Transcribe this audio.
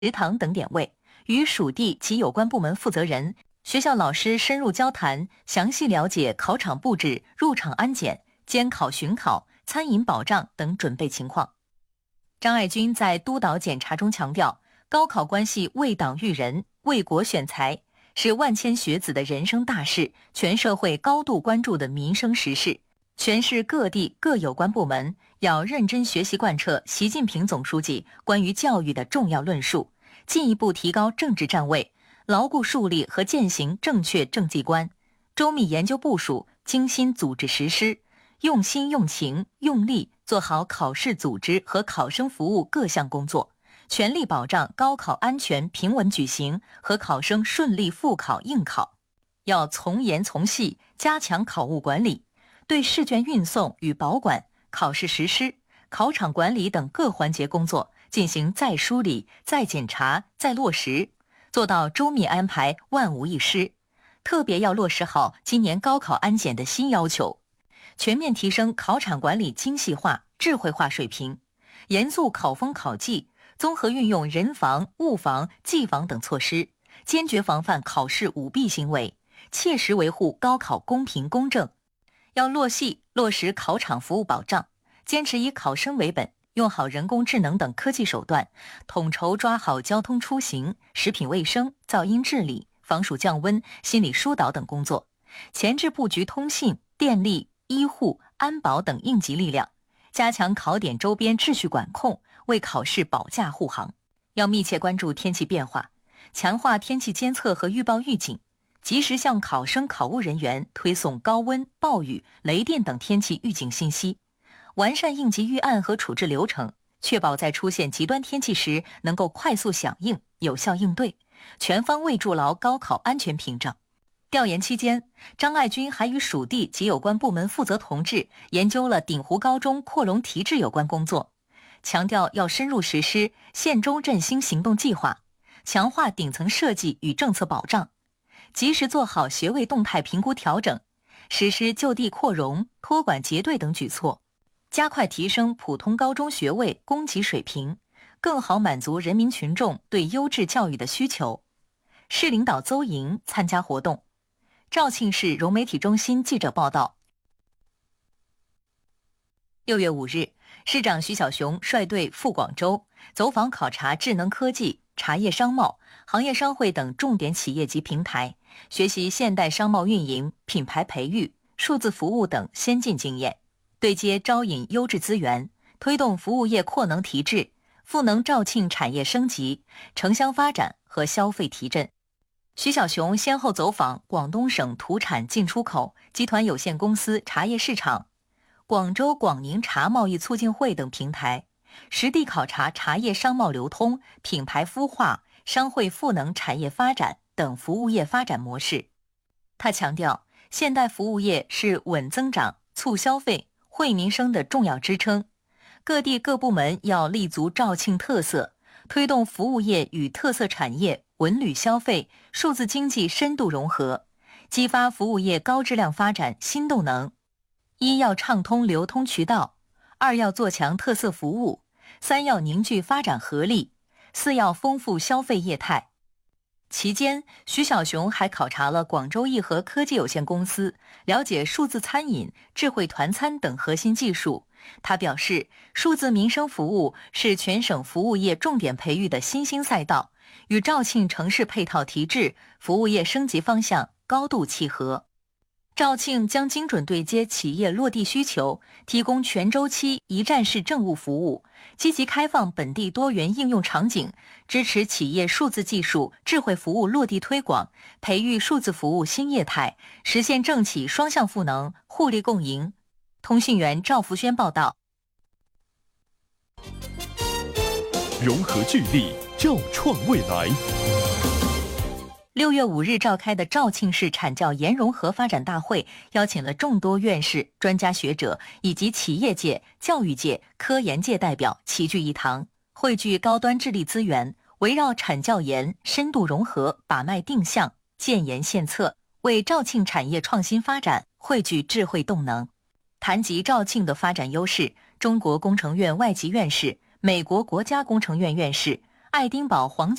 食堂等点位，与属地及有关部门负责人、学校老师深入交谈，详细了解考场布置、入场安检、监考巡考、餐饮保障等准备情况。张爱军在督导检查中强调，高考关系为党育人、为国选才，是万千学子的人生大事，全社会高度关注的民生时事。全市各地各有关部门要认真学习贯彻习近平总书记关于教育的重要论述，进一步提高政治站位，牢固树立和践行正确政绩观，周密研究部署，精心组织实施，用心用情用力做好考试组织和考生服务各项工作，全力保障高考安全平稳举行和考生顺利复考应考。要从严从细加强考务管理，对试卷运送与保管、考试实施、考场管理等各环节工作进行再梳理、再检查、再落实，做到周密安排，万无一失。特别要落实好今年高考安检的新要求，全面提升考场管理精细化、智慧化水平，严肃考风考纪，综合运用人防、物防、技防等措施，坚决防范考试舞弊行为，切实维护高考公平公正。要落细落实考场服务保障，坚持以考生为本，用好人工智能等科技手段，统筹抓好交通出行、食品卫生、噪音治理、防暑降温、心理疏导等工作，前置布局通信、电力、医护、安保等应急力量，加强考点周边秩序管控，为考试保驾护航。要密切关注天气变化，强化天气监测和预报预警，及时向考生考务人员推送高温、暴雨、雷电等天气预警信息，完善应急预案和处置流程，确保在出现极端天气时能够快速响应、有效应对，全方位筑牢高考安全屏障。调研期间，张爱军还与属地及有关部门负责同志研究了鼎湖高中扩容提质有关工作，强调要深入实施县中振兴行动计划，强化顶层设计与政策保障，及时做好学位动态评估调整，实施就地扩容、托管结对等举措，加快提升普通高中学位供给水平，更好满足人民群众对优质教育的需求。市领导邹莹参加活动。肇庆市融媒体中心记者报道。6月5日，市长徐小熊率队赴广州，走访考察智能科技、茶叶商贸、行业商会等重点企业及平台，学习现代商贸运营、品牌培育、数字服务等先进经验，对接招引优质资源，推动服务业扩能提质，赋能肇庆产业升级、城乡发展和消费提振。徐小熊先后走访广东省土产进出口集团有限公司茶叶市场、广州广宁茶贸易促进会等平台，实地考察茶叶商贸流通、品牌孵化、商会赋能产业发展等服务业发展模式。他强调，现代服务业是稳增长、促消费、惠民生的重要支撑，各地各部门要立足肇庆特色，推动服务业与特色产业、文旅消费、数字经济深度融合，激发服务业高质量发展新动能。一要畅通流通渠道，二要做强特色服务，三要凝聚发展合力，四要丰富消费业态。期间，徐小熊还考察了广州义和科技有限公司，了解数字餐饮、智慧团餐等核心技术。他表示，数字民生服务是全省服务业重点培育的新兴赛道，与肇庆城市配套提质、服务业升级方向高度契合。肇庆将精准对接企业落地需求，提供全周期一站式政务服务，积极开放本地多元应用场景，支持企业数字技术、智慧服务落地推广，培育数字服务新业态，实现政企双向赋能、互利共赢。通讯员赵福轩报道。 融合聚力，肇创未来。 6月5日召开的肇庆市产教研融合发展大会，邀请了众多院士、专家学者以及企业界、教育界、科研界代表齐聚一堂，汇聚高端智力资源，围绕产教研深度融合，把脉定向，建言献策，为肇庆产业创新发展汇聚智慧动能。谈及肇庆的发展优势，中国工程院外籍院士、美国国家工程院院士、 爱丁堡皇